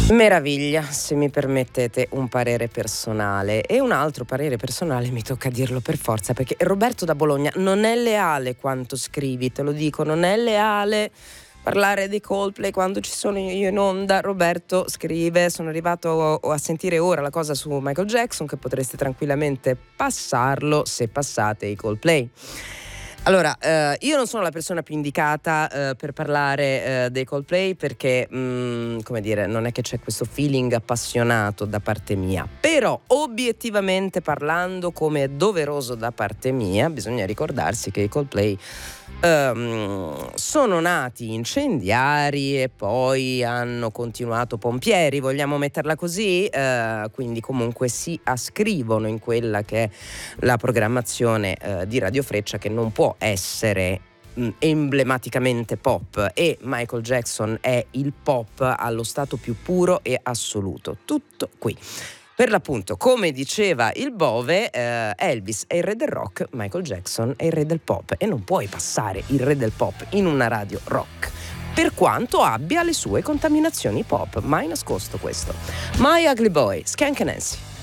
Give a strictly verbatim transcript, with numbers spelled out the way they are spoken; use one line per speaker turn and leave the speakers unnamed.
Meraviglia, se mi permettete un parere personale, e un altro parere personale mi tocca dirlo per forza, perché Roberto da Bologna non è leale quanto scrivi, te lo dico, non è leale parlare dei Coldplay quando ci sono io in onda. Roberto scrive: sono arrivato a sentire ora la cosa su Michael Jackson, che potreste tranquillamente passarlo se passate i Coldplay. Allora, eh, io non sono la persona più indicata eh, per parlare eh, dei Coldplay, perché, mh, come dire, non è che c'è questo feeling appassionato da parte mia. Però, obiettivamente parlando, come è doveroso da parte mia, bisogna ricordarsi che i Coldplay ehm, sono nati incendiari e poi hanno continuato pompieri, vogliamo metterla così, eh, quindi comunque si ascrivono in quella che è la programmazione eh, di Radio Freccia, che non può essere mh, emblematicamente pop, e Michael Jackson è il pop allo stato più puro e assoluto. Tutto qui. Per l'appunto, come diceva il Bove, eh, Elvis è il re del rock, Michael Jackson è il re del pop, e non puoi passare il re del pop in una radio rock, per quanto abbia le sue contaminazioni pop, mai nascosto questo. My Ugly Boy, Skank and Nancy.